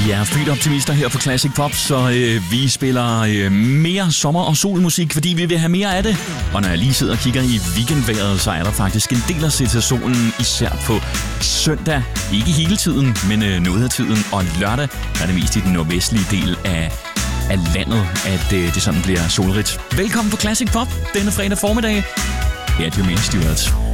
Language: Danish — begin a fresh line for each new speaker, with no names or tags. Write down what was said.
Vi er født optimister her på Classic Pop, så vi spiller mere sommer- og solmusik, fordi vi vil have mere af det. Og når jeg lige sidder og kigger i weekendvejret, så er der faktisk en del at se til solen, især på søndag. Ikke hele tiden, men noget af tiden. Og lørdag er det mest i den nordvestlige del af landet, at det sådan bliver solrigt. Velkommen på Classic Pop denne fredag formiddag. Her er Jermaine Stewart.